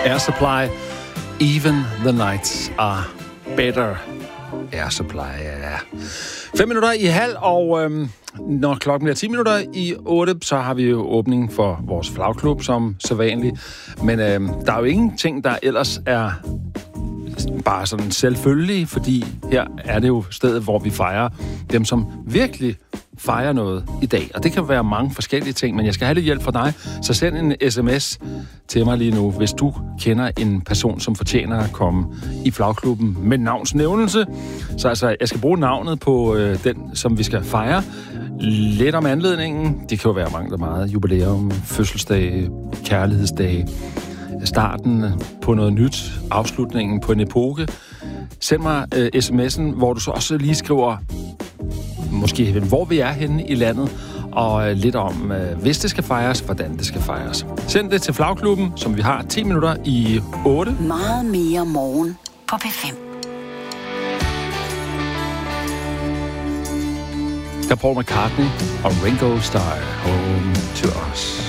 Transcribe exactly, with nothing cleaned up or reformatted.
Air Supply. Even the nights are better. Air Supply, ja. Fem minutter i halv, og øhm, når klokken bliver ti minutter i otte, så har vi jo åbning for vores flagklub, som sædvanligt. Men øhm, der er jo ingenting, der ellers er bare sådan selvfølgelige, fordi her er det jo stedet, hvor vi fejrer dem, som virkelig fejrer noget i dag. Og det kan være mange forskellige ting, men jeg skal have lidt hjælp fra dig. Så send en sms til mig lige nu, hvis du kender en person, som fortjener at komme i flagklubben med navnsnævnelse. Så altså, jeg skal bruge navnet på øh, den, som vi skal fejre. Lidt om anledningen. Det kan jo være mange, der meget. Jubilæum, fødselsdag, kærlighedsdag, starten på noget nyt, afslutningen på en epoke. Send mig øh, sms'en, hvor du så også lige skriver måske, hvor vi er henne i landet, og lidt om, øh, hvis det skal fejres, hvordan det skal fejres. Send det til flagklubben, som vi har ti minutter i otte. Meget mere morgen på P fem. Der er Paul McCartney og Ringo Starr, Home to Us.